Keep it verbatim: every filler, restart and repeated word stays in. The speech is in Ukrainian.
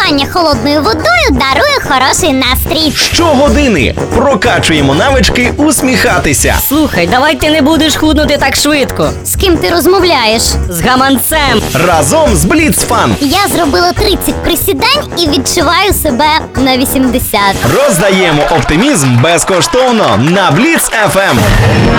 Купання холодною водою дарує хороший настрій. Щогодини прокачуємо навички усміхатися. Слухай, давай ти не будеш худнути так швидко. З ким ти розмовляєш? З гаманцем. Разом з Бліц-Фан Я зробила тридцять присідань і відчуваю себе на вісімдесят. роздаємо оптимізм безкоштовно на Бліц еф ем.